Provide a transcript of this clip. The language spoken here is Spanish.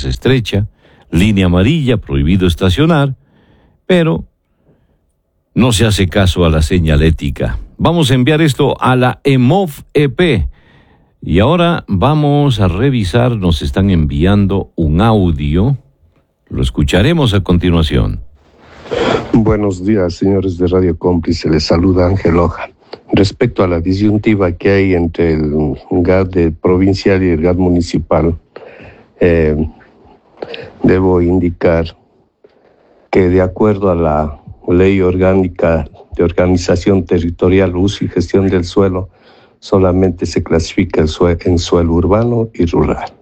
es estrecha, línea amarilla, prohibido estacionar, pero no se hace caso a la señalética. Vamos a enviar esto a la EMOV-EP. Y ahora vamos a revisar, nos están enviando un audio. Lo escucharemos a continuación. Buenos días, señores de Radio Cómplice. Les saluda Ángel Hoja. Respecto a la disyuntiva que hay entre el GAD provincial y el GAD municipal, debo indicar que de acuerdo a la Ley Orgánica de Organización Territorial, Uso y Gestión del Suelo, solamente se clasifica en suelo urbano y rural.